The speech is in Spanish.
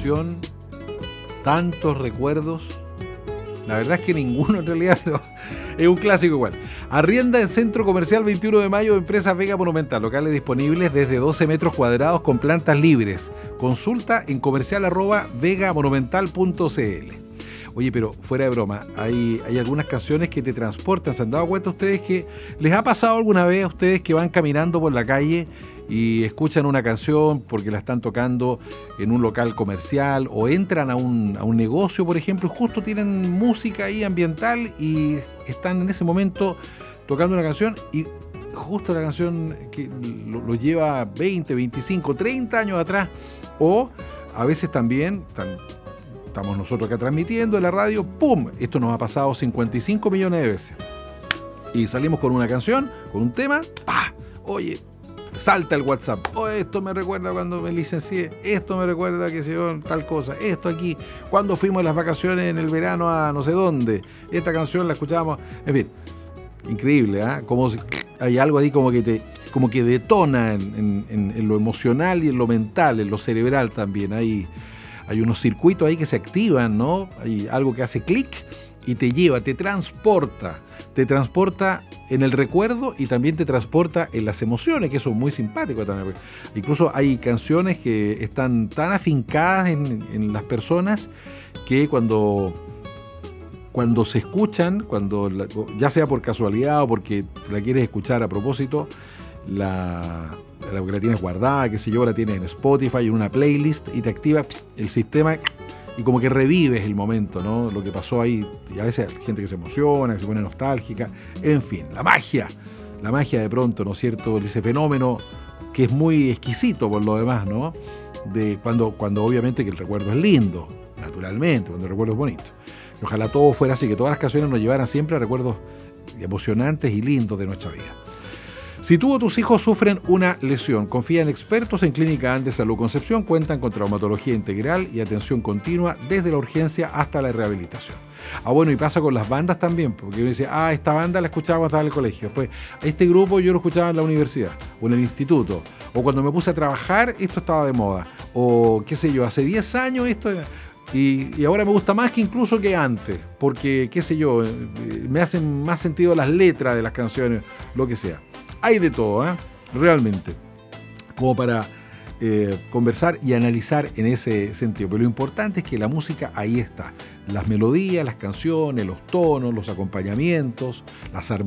canción, tantos recuerdos. La verdad es que ninguno en realidad, pero es un clásico igual. Arrienda en Centro Comercial 21 de Mayo, empresa Vega Monumental. Locales disponibles desde 12 metros cuadrados con plantas libres. Consulta en comercial@vegamonumental.cl. Oye, pero fuera de broma, hay algunas canciones que te transportan. ¿Se han dado cuenta ustedes que les ha pasado alguna vez a ustedes que van caminando por la calle y escuchan una canción porque la están tocando en un local comercial o entran a un negocio, por ejemplo, y justo tienen música ahí ambiental y están en ese momento tocando una canción y justo la canción que lo lleva 20, 25, 30 años atrás? O a veces también estamos nosotros acá transmitiendo en la radio, ¡pum! Esto nos ha pasado 55 millones de veces. Y salimos con una canción, con un tema, ¡pah! Oye, salta el WhatsApp. Oh, esto me recuerda cuando me licencié, esto me recuerda que se dio tal cosa, esto aquí, cuando fuimos en las vacaciones en el verano a no sé dónde, esta canción la escuchábamos, en fin, increíble, ¿eh? Como si hay algo ahí como que detona en lo emocional y en lo mental, en lo cerebral también. Hay unos circuitos ahí que se activan, ¿no? Hay algo que hace clic y te lleva, te transporta en el recuerdo y también te transporta en las emociones, que eso es muy simpático también. Incluso hay canciones que están tan afincadas en las personas que cuando se escuchan, ya sea por casualidad o porque la quieres escuchar a propósito, la tienes guardada, qué sé yo, la tienes en Spotify, en una playlist y te activa el sistema y como que revives el momento, ¿no? Lo que pasó ahí. Y a veces hay gente que se emociona, que se pone nostálgica, en fin, la magia de pronto, ¿no es cierto? Ese fenómeno que es muy exquisito por lo demás, ¿no? De cuando obviamente que el recuerdo es lindo, naturalmente, cuando el recuerdo es bonito. Y ojalá todo fuera así, que todas las canciones nos llevaran siempre a recuerdos emocionantes y lindos de nuestra vida. Si tú o tus hijos sufren una lesión, confía en expertos en Clínica Andes Salud Concepción. Cuentan con traumatología integral y atención continua desde la urgencia hasta la rehabilitación. Bueno, y pasa con las bandas también, porque uno dice, esta banda la escuchaba cuando estaba en el colegio. Después, este grupo yo lo escuchaba en la universidad o en el instituto. O cuando me puse a trabajar, esto estaba de moda. O qué sé yo, hace 10 años esto... Y ahora me gusta más que incluso que antes, porque, qué sé yo, me hacen más sentido las letras de las canciones, lo que sea. Hay de todo, realmente, como para conversar y analizar en ese sentido. Pero lo importante es que la música ahí está. Las melodías, las canciones, los tonos, los acompañamientos, las armonías.